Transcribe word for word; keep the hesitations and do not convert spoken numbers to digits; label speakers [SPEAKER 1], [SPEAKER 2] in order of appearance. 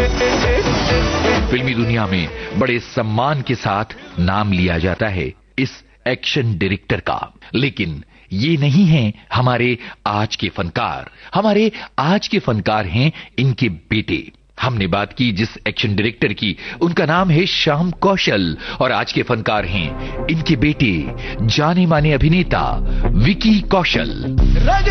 [SPEAKER 1] फिल्मी दुनिया में बड़े सम्मान के साथ नाम लिया जाता है इस एक्शन डायरेक्टर का। लेकिन ये नहीं है हमारे आज के फनकार। हमारे आज के फनकार हैं इनके बेटे। हमने बात की जिस एक्शन डायरेक्टर की, उनका नाम है श्याम कौशल, और आज के फनकार हैं इनके बेटे, जाने माने अभिनेता विकी कौशल।